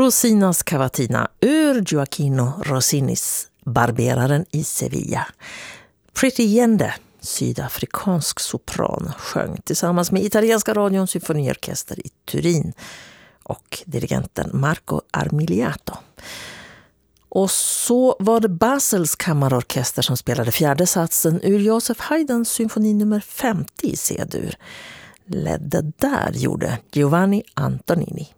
Rosinas cavatina ur Gioacchino Rossinis Barberaren i Sevilla. Pretty Yende, sydafrikansk sopran, sjöng tillsammans med italienska radions symfoniorkester i Turin och dirigenten Marco Armiliato. Och så var det Basels kammarorkester som spelade fjärde satsen ur Joseph Haydns symfoni nummer 50 i C-dur. Ledde där gjorde Giovanni Antonini.